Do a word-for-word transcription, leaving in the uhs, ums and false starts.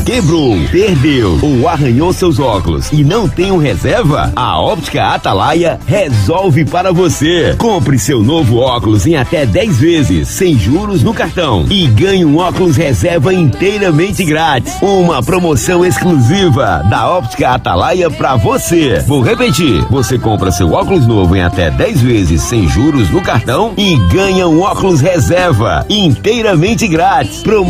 Quebrou, perdeu ou arranhou seus óculos e não tem um reserva? A Óptica Atalaia resolve para você. Compre seu novo óculos em até dez vezes, sem juros no cartão, e ganhe um óculos reserva inteiramente grátis. Uma promoção exclusiva da Óptica Atalaia para você. Vou repetir, você compra seu óculos novo em até dez vezes, sem juros no cartão, e ganha um óculos reserva inteiramente grátis. Promo